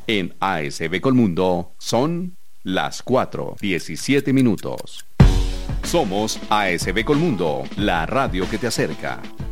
En ASB Colmundo son las 4:17. Somos ASB Colmundo, la radio que te acerca.